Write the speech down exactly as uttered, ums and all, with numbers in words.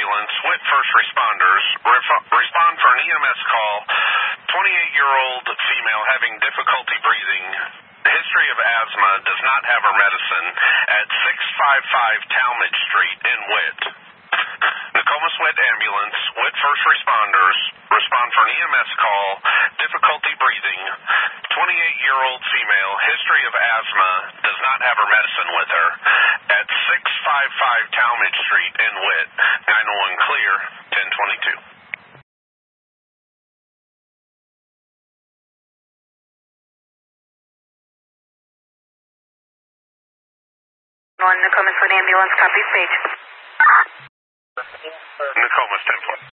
ambulance with first responders. Ref- respond for an E M S call. twenty-eight-year-old female having difficulty breathing. History of asthma, does not have her medicine at six fifty-five Talmadge Street in Witt. Nokomis Witt ambulance with first responders. Respond for an E M S call. Difficulty breathing. twenty-eight-year-old female. History of asthma. Does not have her medicine with her. At six fifty-five Talmadge Street in Witt. nine one one clear. ten twenty-two. One Nokomis Witt ambulance. Copy stage. Nokomis ten.